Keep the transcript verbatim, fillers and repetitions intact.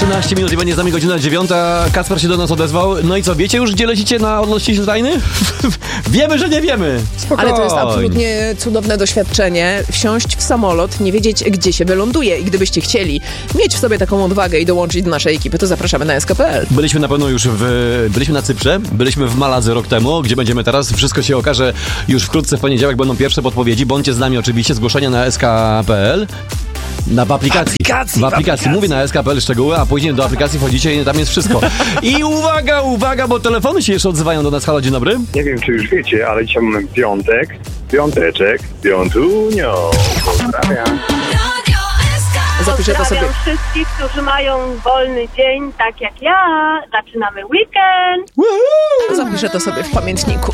trzynaście minut i będzie z nami godzina dziewiąta. Kacper się do nas odezwał. No i co, wiecie już, gdzie lecicie na odnośnie tajny? Wiemy, że nie wiemy. Spokojnie. Ale to jest absolutnie cudowne doświadczenie. Wsiąść w samolot, nie wiedzieć, gdzie się wyląduje. I gdybyście chcieli mieć w sobie taką odwagę i dołączyć do naszej ekipy, to zapraszamy na S K kropka P L. Byliśmy na pewno już w... Byliśmy na Cyprze, byliśmy w Maladze rok temu. Gdzie będziemy teraz? Wszystko się okaże już wkrótce w poniedziałek. Będą pierwsze podpowiedzi. Bądźcie z nami oczywiście. Zgłoszenia na S K kropka P L. Na w aplikacji. aplikacji. W aplikacji. Mówię na S K kropka P L szczegóły, a później do aplikacji wchodzicie i tam jest wszystko. I uwaga, uwaga, bo telefony się jeszcze odzywają do nas. Halo, dzień dobry. Nie wiem, czy już wiecie, ale dzisiaj mamy piątek, piąteczek, piątunio. Pozdrawiam. Zapiszę to sobie. Pozdrawiam wszystkich, którzy mają wolny dzień, tak jak ja. Zaczynamy weekend. Zapiszę to sobie w pamiętniku.